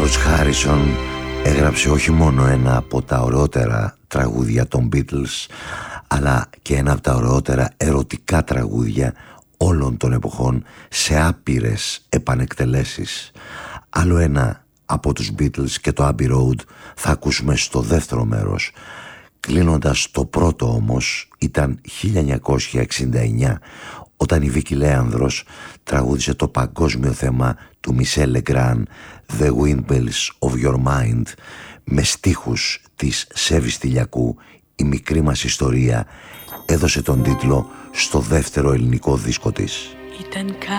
George Harrison έγραψε όχι μόνο ένα από τα ωραιότερα τραγούδια των Beatles, αλλά και ένα από τα ωραιότερα ερωτικά τραγούδια όλων των εποχών σε άπειρες επανεκτελέσεις. Άλλο ένα από τους Beatles και το Abbey Road θα ακούσουμε στο δεύτερο μέρος. Κλείνοντας το πρώτο όμως ήταν 1969, όταν η Βίκη Λέανδρος τραγούδισε το παγκόσμιο θέμα του Μισελ Λεγκράν, The Windmills of Your Mind, με στίχους της Σέβη Στυλιακού. Η μικρή μας ιστορία έδωσε τον τίτλο στο δεύτερο ελληνικό δίσκο της. Ήταν